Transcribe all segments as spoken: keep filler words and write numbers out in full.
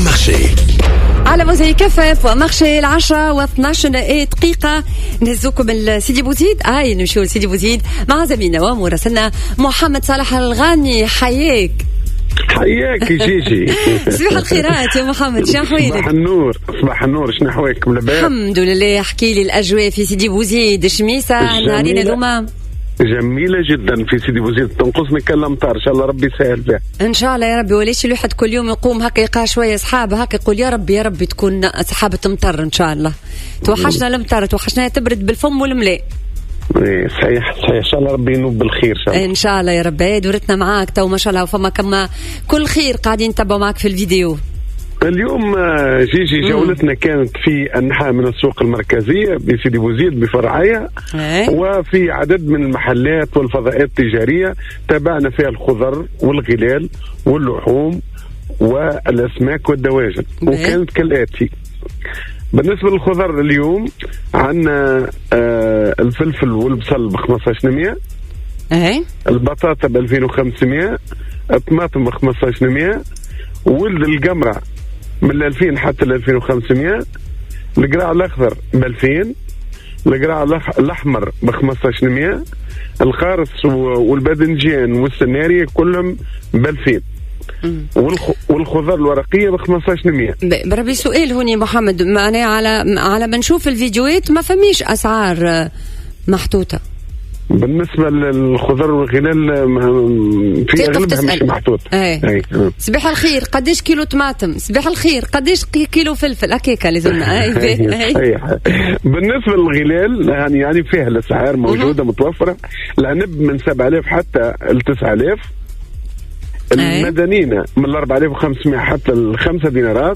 بوان مارشي على موزايك اف بوان مارشي العشرة واثناش دقيقة. نهزوكم السيدي بوزيد اي نمشيو لسيدي بوزيد مع زميلنا ومراسلنا محمد صالح الغاني. حياك حياك جيجي. صباح الخيرات يا محمد، شنو حويلك؟ صباح النور صباح النور، شنو حوالكم لاباس؟ الحمد لله. احكي لي الاجواء في سيدي بوزيد شميسة نهارين اليوم؟ جميلة جدا في سيدي بوزيد، تنقصنا كالامطار ان شاء الله ربي يسهل فيها ان شاء الله يا ربي. وليش الواحد كل يوم يقوم هكا يلقى شويه سحاب هكا يقول يا ربي يا ربي تكون سحابة مطر ان شاء الله. توحشنا المطر، توحشنا تبرد بالفم والملاء. ايه صحيح صحيح، ان شاء الله ربي ينوب بالخير ان شاء الله. ان شاء الله يا ربي. دورتنا معاك تو ما شاء الله وفما كما كل خير قاعدين نتبعوا معاك في الفيديو. اليوم جيجي جولتنا كانت في أنحاء من السوق المركزية بسيدي بوزيد بفرعية، وفي عدد من المحلات والفضاءات التجارية تابعنا فيها الخضر والغلال واللحوم والأسماك والدواجن. وكانت كالآتي: بالنسبة للخضر اليوم عندنا آه الفلفل والبصل ب خمسطاش مية، البطاطا ب ألفين وخمسمية، الطماطم ب خمسطاش مية، ولد القمرة من ألفين حتى ل ألفين وخمسمية، القراع الأخضر ب ألفين، القراع الأحمر ب خمسطاش مية، الخارص والباذنجان والسناري كلهم ب ألفين، والخضار الورقية ب خمسطاش مية. بربي سؤال هوني محمد، معناه على على ما نشوف الفيديوهات ما فميش أسعار محطوطة بالنسبة للخضر والغلال، في أغلبها مش محطوط. ايه. صباح الخير قديش كيلو طماطم؟ صباح الخير قديش كيلو فلفل؟ هكاك لازمنا. اي بالنسبة للغلال يعني يعني فيها الأسعار موجودة متوفرة، العنب من سبعة آلاف حتى ل تسعة آلاف، المدنينة من أربعة آلاف وخمسمية حتى ل خمسة دينارات،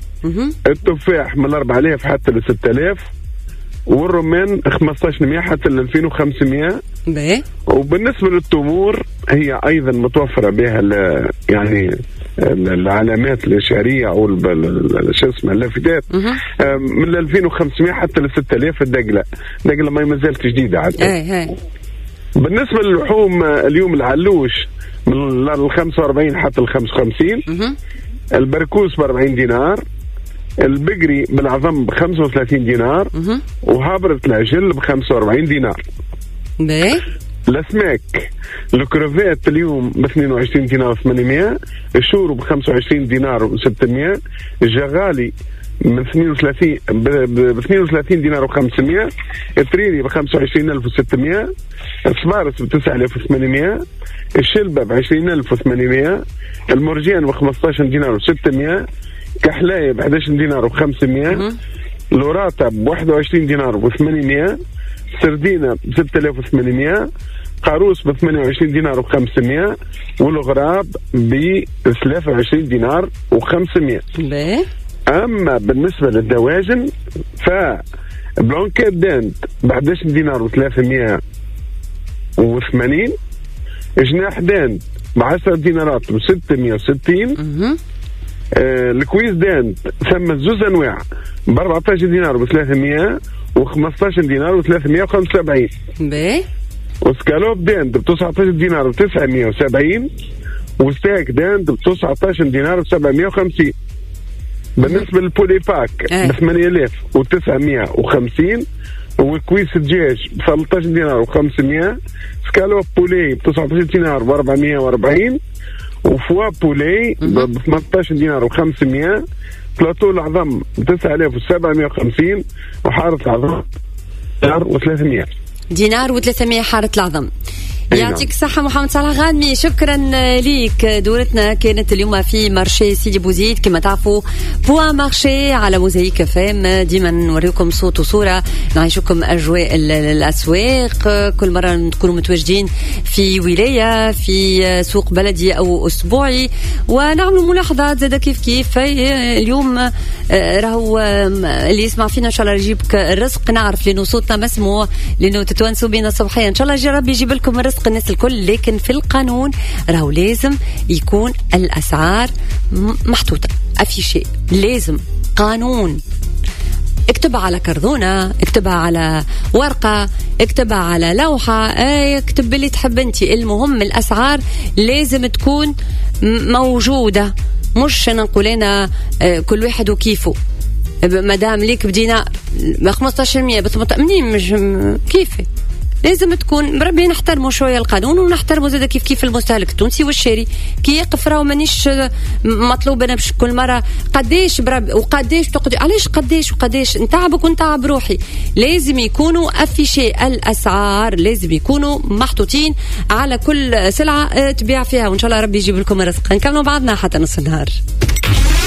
التفاح من أربعة آلاف حتى ل ستة آلاف، والرمان خمسطاش مية حتى ل ألفين وخمسمية. وبالنسبة للتمور هي أيضا متوفرة بها يعني العلامات الإشعارية أو شو اسمها اللافتات من ألفين وخمسمية حتى ل ستة آلاف. الدقلة دقلة ما مازالت جديدة عاد. بالنسبة للحوم اليوم العلوش من ال خمسة وأربعين حتى ال خمسة وخمسين، البركوس ب أربعين دينار، البقري بالعظم ب خمسة وثلاثين دينار، وهابرة العجل ب خمسة وأربعين دينار. باهي. الأسماك الكروفيت اليوم ب اثنين وعشرين دينار وثمانمية، الشورو ب خمسة وعشرين دينار وستمية، الجغالي من اثنين وثلاثين ب اثنين وثلاثين دينار وخمسمية، التريري ب خمسة وعشرين ألف وستمية، الصبارس ب تسعة آلاف وثمانمية، الشلبة ب عشرين ألف وثمانمية، المرجان ب خمسطاش دينار وستمية، كحلاية ب أحد عشر دينار وخمسمية، لوراتا ب واحد وعشرين دينار وثمانمية، سردينة ب ستة آلاف وثمانمية، قاروس ب ثمانية وعشرين دينار وخمسمية، والغراب ب ثلاثة وعشرين دينار وخمسمية. أما بالنسبة للدواجن فبلونكيت داند ب أحد عشر دينار وثلاثمية وثمانين، جناح داند ب عشرة دينارات وستمية وستين، آه الكويز داند ثم زوز أنواع ب أربعة عشر دينار وثلاثمية وخمسطاش دينار وثلاثمية وخمسة وسبعين. باهي. وسكالوب داند ب تسعة عشر دينار وتسعمية وسبعين، وستاك داند ب تسعة عشر دينار وسبعمية وخمسين. بالنسبة للبولي باك ب ثمانية آلاف وتسعمية وخمسين، وكويس الدجاج ب ثلاثة عشر دينار وخمسمية، سكالوب بولي ب تسعة عشر دينار وأربعمية وأربعين، وفوا بولي ب ثمانية عشر دينار وخمسمية، بلاطو العظم ب تسعة آلاف وسبعمية وخمسين، وحارة العظم دينار وثلاثمية. دينار وثلاثمية حارة العظم. يعطيك الصحة محمد صالح غانمي، شكرا ليك. دورتنا كانت اليوم في مارشي سيدي بوزيد كما تعرفوا بوا مارشي على موزايك فام، ديما نوريكم صوت وصورة، نعيشكم أجواء الأسواق، كل مرة نكونوا متواجدين في ولاية في سوق بلدي أو أسبوعي ونعملوا ملاحظات زادة كيف كيف. اليوم راهو اللي يسمع فينا إن شاء الله يجيبك الرزق، نعرف لأنه صوتنا مسموع لأنه تتوانسوا بينا صباحيا، إن شاء الله جرب يجيب لكم الرزق الناس الكل، لكن في القانون راهو لازم يكون الأسعار محطوطة أفيشي، لازم قانون. اكتبها على كرتونة، اكتبها على ورقة، اكتبها على لوحة، اي اكتب اللي تحب انتي، المهم الأسعار لازم تكون موجودة مش نقول أنا كل واحد وكيفه. مدام ليك بدينا خمسطاش بالمية بس منين مش كيفي، لازم تكون ربي نحترموا شويه القانون ونحترموا زاد كيف كيف المستهلك التونسي والشاري كي يقف راهو مانيش مطلوب انا باش كل مره قداش برب وقداش تقدر علاش قداش وقداش نتعبك ونتعب روحي. لازم يكونوا افيشي الاسعار، لازم يكونوا محطوطين على كل سلعه تبيع فيها، وان شاء الله ربي يجيب لكم رزق. نكملوا بعضنا حتى نص النهار.